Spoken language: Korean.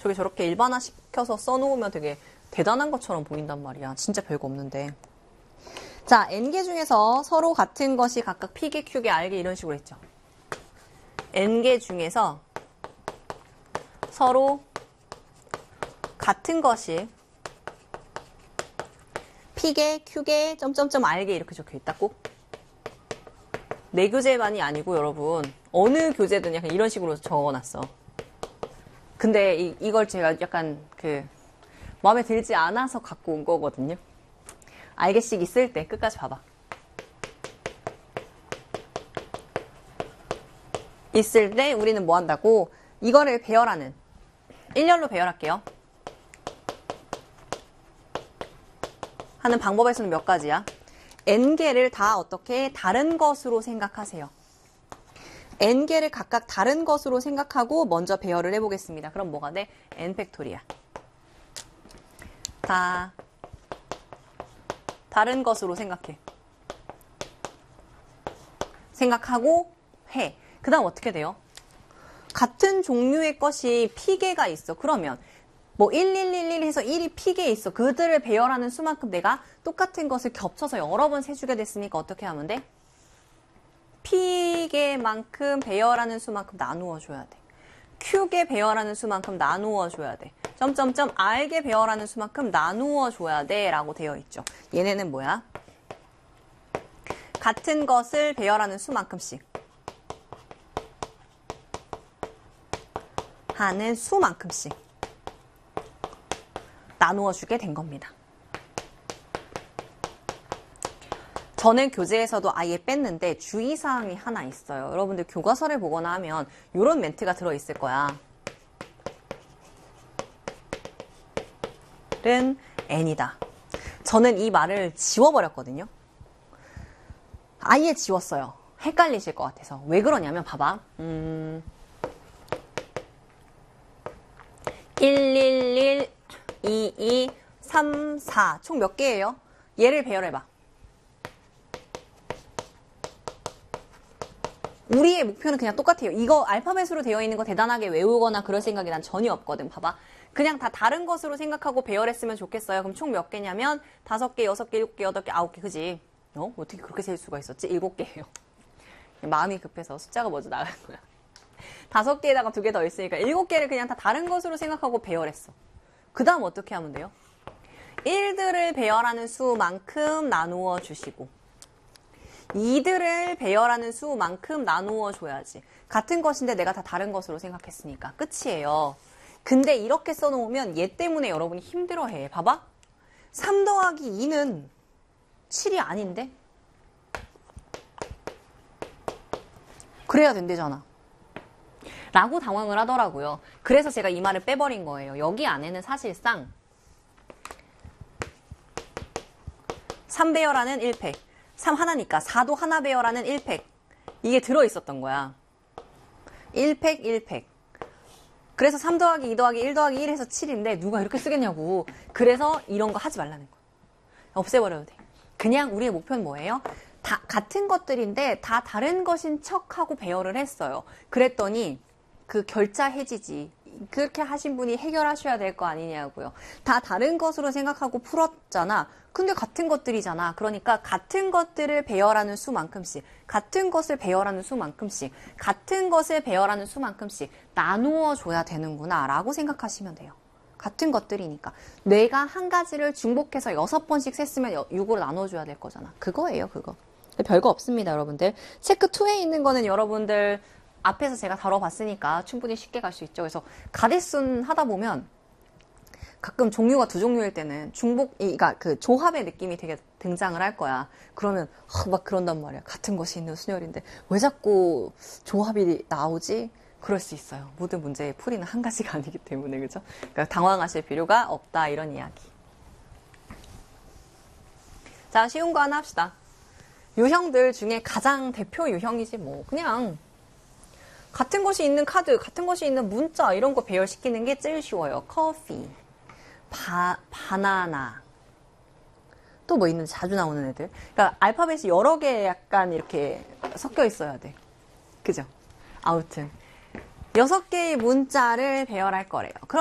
저게 저렇게 일반화시켜서 써놓으면 되게 대단한 것처럼 보인단 말이야. 진짜 별거 없는데. 자, n개 중에서 서로 같은 것이 각각 p개, q개, r개 이런 식으로 했죠. n개 중에서 서로 같은 것이 p개, q개, 점점점 r개 이렇게 적혀 있다고? 내 교재만이 아니고 여러분 어느 교재든 약간 이런 식으로 적어놨어. 근데 이걸 제가 약간 마음에 들지 않아서 갖고 온 거거든요. 알개씩 있을 때 끝까지 봐봐. 있을 때 우리는 뭐 한다고? 이거를 배열하는 일렬로 배열할게요. 하는 방법에서는 몇 가지야? n개를 다 어떻게 다른 것으로 생각하세요. n개를 각각 다른 것으로 생각하고 먼저 배열을 해보겠습니다. 그럼 뭐가 돼? n 팩토리야. 다 다른 것으로 생각해. 생각하고 해. 그 다음 어떻게 돼요? 같은 종류의 것이 p개가 있어. 그러면 뭐 1, 1, 1, 1 해서 1이 p개에 있어. 그들을 배열하는 수만큼 내가 똑같은 것을 겹쳐서 여러 번 세주게 됐으니까 어떻게 하면 돼? p개만큼 배열하는 수만큼 나누어 줘야 돼. q개 배열하는 수만큼 나누어 줘야 돼. 점점점 r개 배열하는 수만큼 나누어 줘야 돼 라고 되어 있죠. 얘네는 뭐야? 같은 것을 배열하는 수만큼씩 하는 수만큼씩 나누어 주게 된 겁니다. 저는 교재에서도 아예 뺐는데 주의사항이 하나 있어요. 여러분들 교과서를 보거나 하면 이런 멘트가 들어있을 거야. 는 n이다. 저는 이 말을 지워버렸거든요. 아예 지웠어요. 헷갈리실 것 같아서. 왜 그러냐면 봐봐. 1, 1, 1, 2, 2, 3, 4. 총 몇 개예요? 얘를 배열해봐. 우리의 목표는 그냥 똑같아요. 이거 알파벳으로 되어 있는 거 대단하게 외우거나 그럴 생각이 난 전혀 없거든. 봐봐. 그냥 다 다른 것으로 생각하고 배열했으면 좋겠어요. 그럼 총 몇 개냐면 5개, 6개, 7개, 8개, 9개. 그지? 어떻게 그렇게 셀 수가 있었지? 7개예요. 마음이 급해서 숫자가 먼저 나간 거야. 5개에다가 2개 더 있으니까 7개를 그냥 다 다른 것으로 생각하고 배열했어. 그 다음 어떻게 하면 돼요? 1들을 배열하는 수만큼 나누어 주시고 2들을 배열하는 수만큼 나누어 줘야지. 같은 것인데 내가 다 다른 것으로 생각했으니까 끝이에요. 근데 이렇게 써놓으면 얘 때문에 여러분이 힘들어해. 봐봐. 3 더하기 2는 7이 아닌데? 그래야 된대잖아. 라고 당황을 하더라고요. 그래서 제가 이 말을 빼버린 거예요. 여기 안에는 사실상 3배열하는 1팩 3 하나니까 4도 하나 배열하는 1팩 이게 들어있었던 거야. 1팩 1팩 그래서 3 더하기 2 더하기 1 더하기 1 해서 7인데 누가 이렇게 쓰겠냐고. 그래서 이런 거 하지 말라는 거야. 없애버려도 돼. 그냥 우리의 목표는 뭐예요? 다 같은 것들인데 다 다른 것인 척하고 배열을 했어요. 그랬더니 그 결자 해지지. 그렇게 하신 분이 해결하셔야 될 거 아니냐고요. 다 다른 것으로 생각하고 풀었잖아. 근데 같은 것들이잖아. 그러니까 같은 것들을 배열하는 수만큼씩, 같은 것을 배열하는 수만큼씩, 같은 것을 배열하는 수만큼씩 나누어 줘야 되는구나 라고 생각하시면 돼요. 같은 것들이니까. 내가 한 가지를 중복해서 6번씩 셌으면 6으로 나눠줘야 될 거잖아. 그거예요, 그거. 별거 없습니다, 여러분들. 체크 2에 있는 거는 여러분들 앞에서 제가 다뤄봤으니까 충분히 쉽게 갈 수 있죠. 그래서 가대순 하다 보면 가끔 종류가 2종류일 때는 그러니까 그 조합의 느낌이 되게 등장을 할 거야. 그러면 막 그런단 말이야. 같은 것이 있는 순열인데 왜 자꾸 조합이 나오지? 그럴 수 있어요. 모든 문제의 풀이는 한 가지가 아니기 때문에, 그죠? 그러니까 당황하실 필요가 없다, 이런 이야기. 자, 쉬운 거 하나 합시다. 유형들 중에 가장 대표 유형이지 뭐. 그냥 같은 것이 있는 카드, 같은 것이 있는 문자 이런 거 배열시키는 게 제일 쉬워요. 커피, 바나나. 또 뭐 있는지 자주 나오는 애들. 그러니까 알파벳이 여러 개 약간 이렇게 섞여 있어야 돼. 그죠? 아무튼 6개의 문자를 배열할 거래요. 그럼